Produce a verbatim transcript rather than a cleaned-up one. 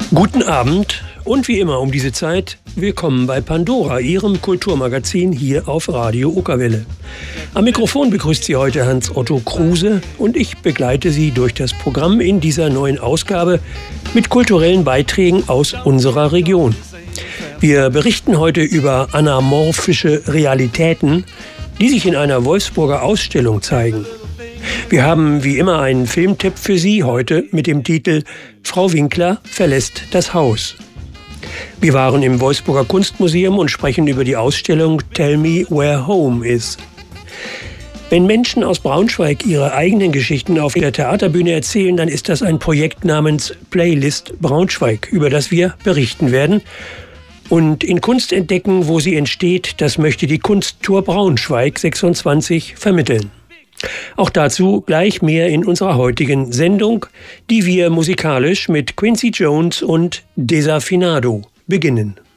Guten Abend und wie immer um diese Zeit willkommen bei Pandora, Ihrem Kulturmagazin hier auf Radio Uckerwelle. Am Mikrofon begrüßt Sie heute Hans-Otto Kruse und ich begleite Sie durch das Programm in dieser neuen Ausgabe mit kulturellen Beiträgen aus unserer Region. Wir berichten heute über anamorphische Realitäten, die sich in einer Wolfsburger Ausstellung zeigen. Wir haben wie immer einen Filmtipp für Sie heute mit dem Titel Frau Winkler verlässt das Haus. Wir waren im Wolfsburger Kunstmuseum und sprechen über die Ausstellung Tell Me Where Home Is. Wenn Menschen aus Braunschweig ihre eigenen Geschichten auf der Theaterbühne erzählen, dann ist das ein Projekt namens Playlist Braunschweig, über das wir berichten werden. Und in Kunst entdecken, wo sie entsteht, das möchte die Kunsttour Braunschweig sechsundzwanzig vermitteln. Auch dazu gleich mehr in unserer heutigen Sendung, die wir musikalisch mit Quincy Jones und Desafinado beginnen.